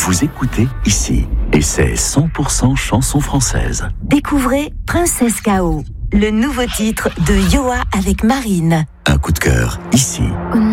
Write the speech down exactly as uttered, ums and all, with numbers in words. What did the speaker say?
Vous écoutez ici, et c'est cent pour cent chanson française. Découvrez Princesse K O, le nouveau titre de Yoa avec Marine. Un coup de cœur, ici.